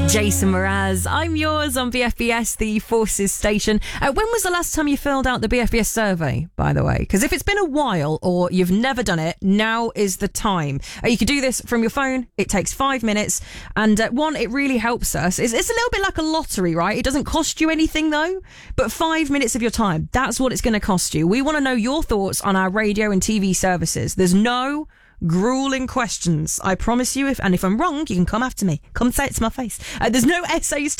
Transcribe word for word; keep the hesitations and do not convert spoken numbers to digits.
Jason Mraz, I'm yours on B F B S, the Forces station. Uh, when was the last time you filled out the B F B S survey, by the way? Because if it's been a while or you've never done it, now is the time. Uh, you can do this from your phone. It takes five minutes. And uh, one, it really helps us. It's, it's a little bit like a lottery, right? It doesn't cost you anything, though. But five minutes of your time, that's what it's going to cost you. We want to know your thoughts on our radio and T V services. There's no grueling questions, I promise you. If and if I'm wrong, you can come after me. Come say it to my face. Uh, there's no essays